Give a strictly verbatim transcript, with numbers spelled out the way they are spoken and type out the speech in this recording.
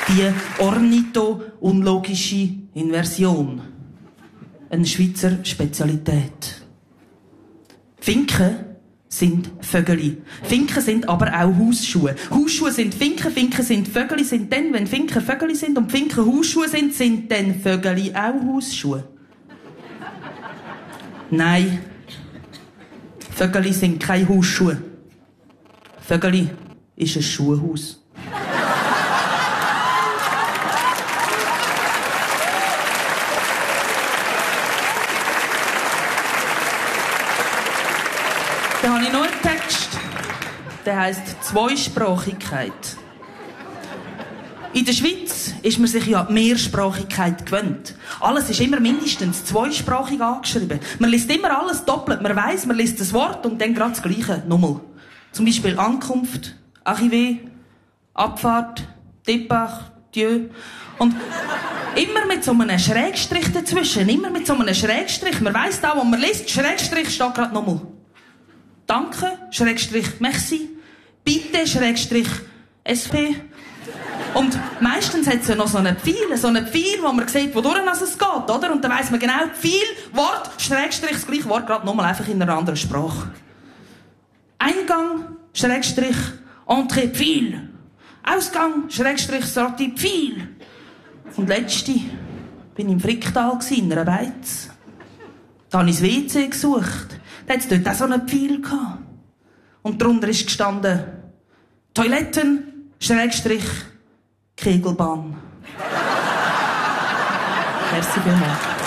Die ornitho-unlogische Inversion. Eine Schweizer Spezialität. Finken sind Vögeli. Finken sind aber auch Hausschuhe. Hausschuhe sind Finken, Finken sind Vögeli, sind dann, wenn Finken Vögeli sind und Finken Hausschuhe sind, sind dann Vögeli auch Hausschuhe. Nein. Vögeli sind keine Hausschuhe. Vögeli ist ein Schuhhaus. Dann habe ich noch einen Text, der heisst Zweisprachigkeit. In der Schweiz ist man sich ja die Mehrsprachigkeit gewöhnt. Alles ist immer mindestens zweisprachig angeschrieben. Man liest immer alles doppelt. Man weiss, man liest das Wort und dann gerade das Gleiche. Nochmal. Zum Beispiel Ankunft, Arrivé, Abfahrt, Départ, Dieu. Und immer mit so einem Schrägstrich dazwischen. Immer mit so einem Schrägstrich. Man weiss da, wo man liest, Schrägstrich steht gerade nochmal. Danke, Schrägstrich, merci. Bitte, Schrägstrich, S P. Und meistens hat es ja noch so einen Pfeil, so einen Pfeil, wo man sieht, wodurch es geht, oder? Und dann weiss man genau, Pfeil, Wort, Schrägstrich, das gleiche Wort, gerade nochmal einfach in einer anderen Sprache. Eingang, Schrägstrich, Entrée, Pfeil. Ausgang, Schrägstrich, Sortie, Pfeil. Und letzte, bin ich im Fricktal gsi, in einer Beiz. Da habe ich das W C gesucht. Da hat es dort auch so einen Pfeil gehabt. Und darunter ist gestanden, Toiletten, Schrägstrich, Kegelbahn. Merci vielmals.